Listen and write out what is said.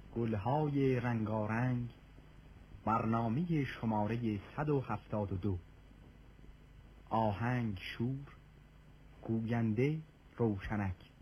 گلهای رنگارنگ، برنامه شماره 172. آهنگ شور، گوینده روشنک.